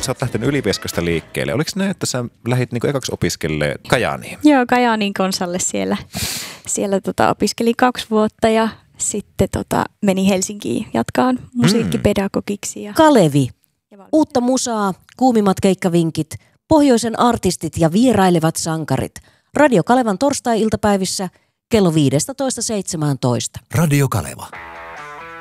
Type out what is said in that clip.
sä oot lähtenyt Ylivieskasta liikkeelle. Oliko näin, että sä lähdit niinku ekaksi opiskelemaan Kajaaniin? Joo, Kajaanin konsalle siellä opiskelin 2 vuotta ja sitten menin Helsinkiin jatkaan musiikkipedagogiksi. Kalevi. Uutta musaa, kuumimmat keikkavinkit, pohjoisen artistit ja vierailevat sankarit. Radio Kalevan torstai-iltapäivissä kello 15.17. Radio Kaleva.